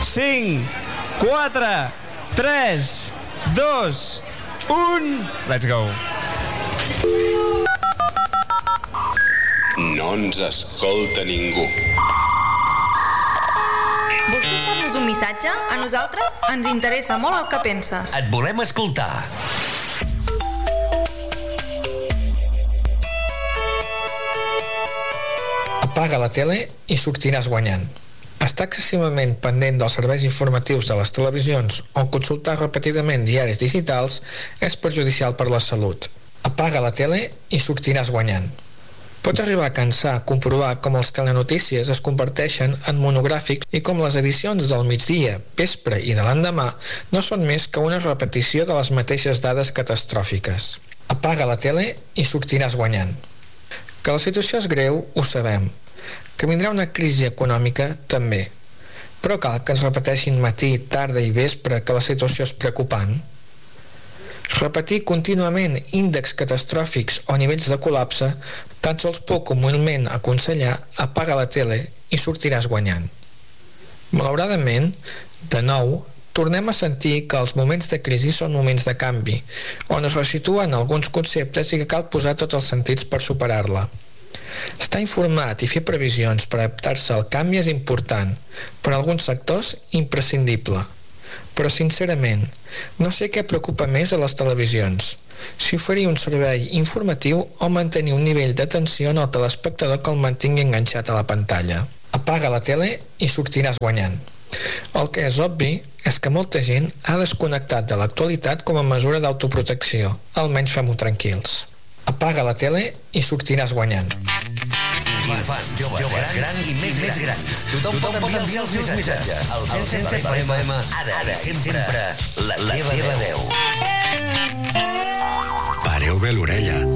5, 4, 3, 2, 1... Let's go. No ens escolta ningú. Vols deixar-nos un missatge? A nosaltres ens interessa molt el que penses. Et volem escoltar. Apaga la tele i sortiràs guanyant. Estar excessivament pendent dels serveis informatius de les televisions o consultar repetidament diaris digitals és perjudicial per la salut. Apaga la tele i sortiràs guanyant. Pot arribar a cansar comprovar com els telenotícies es converteixen en monogràfics i com les edicions del migdia, vespre i de l'endemà no són més que una repetició de les mateixes dades catastròfiques. Apaga la tele i sortiràs guanyant. Que la situació és greu, ho sabem. Que vindrà una crisi econòmica, també. Però cal que ens repeteixin matí, tarda i vespre que la situació és preocupant. Repetir contínuament índexs catastròfics o nivells de col·lapse tan sols pot humilment aconsellar apaga la tele i sortiràs guanyant. Malauradament, de nou, tornem a sentir que els moments de crisi són moments de canvi, on es resituen alguns conceptes i que cal posar tots els sentits per superar-la. Estar informat i fer previsions per adaptar-se al canvi és important, per a alguns sectors imprescindible. Però, sincerament, no sé què preocupa més a les televisions, si oferir un servei informatiu o mantenir un nivell d'atenció en el telespectador que el mantingui enganxat a la pantalla. Apaga la tele i sortiràs guanyant. El que és obvi és que molta gent ha desconnectat de l'actualitat com a mesura d'autoprotecció, almenys fem-ho tranquils. Apaga la tele i sortiràs guanyant. Infants, joves, grans i més grans. Tothom pot enviar els seus missatges. El 107 FM, ara i sempre, la teva veu. Pareu bé l'orella.